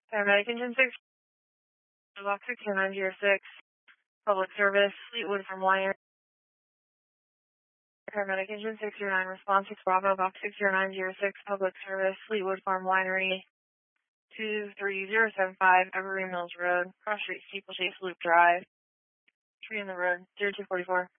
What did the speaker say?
Paramedic Engine 6, Box 60906, Public Service, Fleetwood from Winery. Paramedic Engine 609, Response 6 Bravo, Box 60906, Public Service, Fleetwood Farm Winery, 23075, Evergreen Mills Road, Cross Street, Steeplechase Loop Drive, tree in the road, 0244.